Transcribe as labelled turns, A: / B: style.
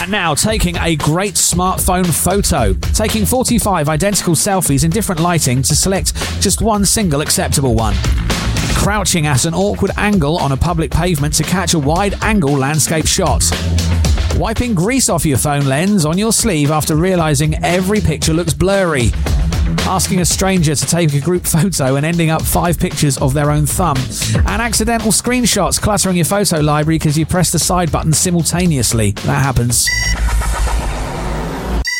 A: And now, taking a great smartphone photo. Taking 45 identical selfies in different lighting to select just one single acceptable one. Crouching at an awkward angle on a public pavement to catch a wide-angle landscape shot. Wiping grease off your phone lens on your sleeve after realising every picture looks blurry. Asking a stranger to take a group photo and ending up 5 pictures of their own thumb. And accidental screenshots cluttering your photo library because you pressed the side button simultaneously. That happens.